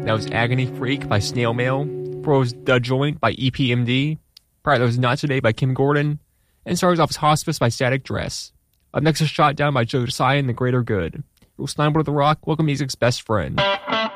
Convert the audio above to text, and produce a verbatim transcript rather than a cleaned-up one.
That was Agony Freak by Snail Mail. Before was The Joint by E P M D. Prior that was Not Today by Kim Gordon. And starts off as Hospice by Static Dress. Up next is Shot Down by Josiah and the Greater Good. Bruce Steinberg of The Rock, Welcome Music's best friend.